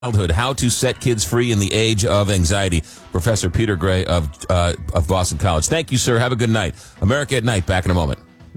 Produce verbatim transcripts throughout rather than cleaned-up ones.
Childhood, how to set kids free in the age of anxiety. Professor Peter Gray of uh, of Boston College. Thank you, sir. Have a good night. America at Night, back in a moment.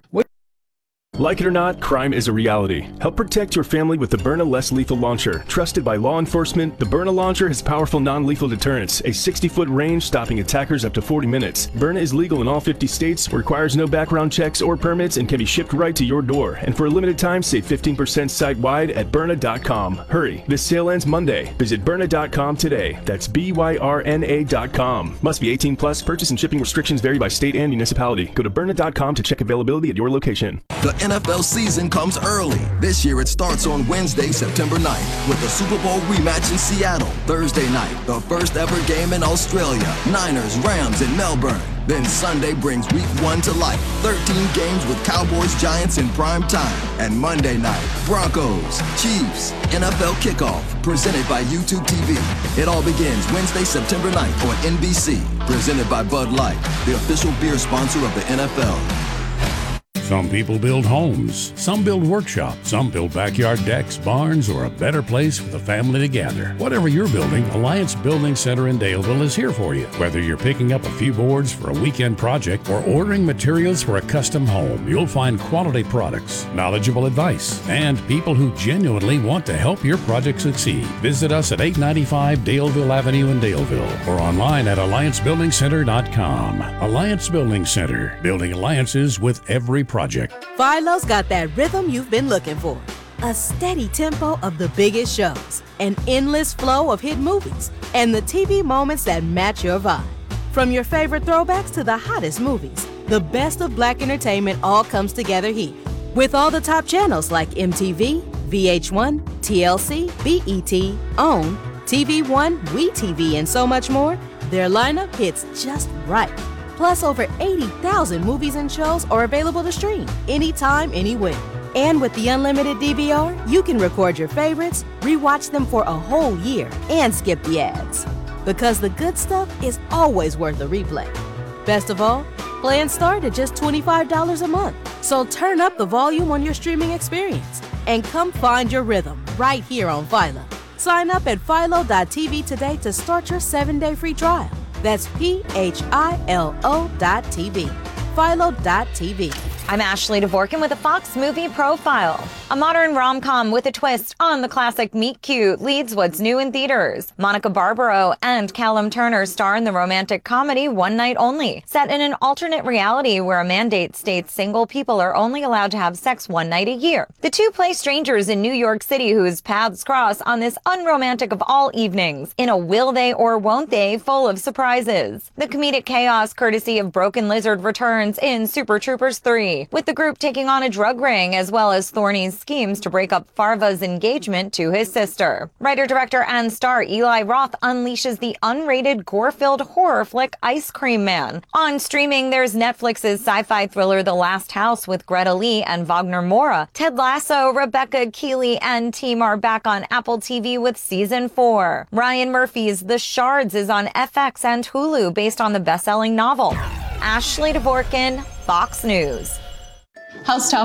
Like it or not, crime is a reality. Help protect your family with the Byrna Less Lethal Launcher. Trusted by law enforcement, the Byrna Launcher has powerful non-lethal deterrence, a sixty-foot range stopping attackers up to forty minutes. Byrna is legal in all fifty states, requires no background checks or permits, and can be shipped right to your door. And for a limited time, save fifteen percent site-wide at Byrna dot com. Hurry, this sale ends Monday. Visit Byrna dot com today. That's B Y R N A dot com. Must be eighteen plus. Purchase and shipping restrictions vary by state and municipality. Go to Byrna dot com to check availability at your location. The N F L season comes early. This year it starts on Wednesday, September ninth, with the Super Bowl rematch in Seattle. Thursday night, the first ever game in Australia. Niners, Rams in Melbourne. Then Sunday brings week one to life. thirteen games with Cowboys, Giants in prime time. And Monday night, Broncos, Chiefs, N F L kickoff, presented by YouTube T V. It all begins Wednesday, September ninth on N B C, presented by Bud Light, the official beer sponsor of the N F L. Some people build homes, some build workshops, some build backyard decks, barns, or a better place for the family to gather. Whatever you're building, Alliance Building Center in Daleville is here for you. Whether you're picking up a few boards for a weekend project or ordering materials for a custom home, you'll find quality products, knowledgeable advice, and people who genuinely want to help your project succeed. Visit us at eight ninety-five Daleville Avenue in Daleville or online at alliance building center dot com. Alliance Building Center, building alliances with every project. Project. Philo's got that rhythm you've been looking for. A steady tempo of the biggest shows, an endless flow of hit movies, and the T V moments that match your vibe. From your favorite throwbacks to the hottest movies, the best of Black entertainment all comes together here. With all the top channels like M T V, V H one, T L C, B E T, OWN, T V one, WeTV, and so much more, their lineup hits just right. Plus, over eighty thousand movies and shows are available to stream anytime, anywhere. And with the unlimited D V R, you can record your favorites, rewatch them for a whole year, and skip the ads. Because the good stuff is always worth a replay. Best of all, plans start at just twenty-five dollars a month. So turn up the volume on your streaming experience and come find your rhythm right here on Philo. Sign up at philo dot t v today to start your seven-day free trial. That's P H I L O dot T V. Philo dot T V. I'm Ashley Dvorkin with a Fox Movie Profile. A modern rom-com with a twist on the classic Meet Cute leads what's new in theaters. Monica Barbaro and Callum Turner star in the romantic comedy One Night Only, set in an alternate reality where a mandate states single people are only allowed to have sex one night a year. The two play strangers in New York City whose paths cross on this unromantic of all evenings, in a will they or won't they full of surprises. The comedic chaos courtesy of Broken Lizard returns in Super Troopers three. With the group taking on a drug ring as well as Thorny's schemes to break up Farva's engagement to his sister. Writer, director, and star Eli Roth unleashes the unrated, gore-filled horror flick Ice Cream Man. On streaming, there's Netflix's sci-fi thriller The Last House with Greta Lee and Wagner Moura. Ted Lasso, Rebecca Keeley, and team are back on Apple T V with season four. Ryan Murphy's The Shards is on F X and Hulu based on the best-selling novel. Ashley Dvorkin, Fox News. How's Tom?